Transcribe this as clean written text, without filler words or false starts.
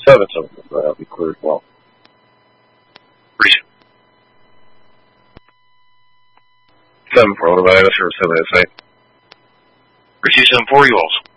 7 will be clear as well. Appreciate it. 7-4, what about us or 7 at 8? Receive 7-4, you also.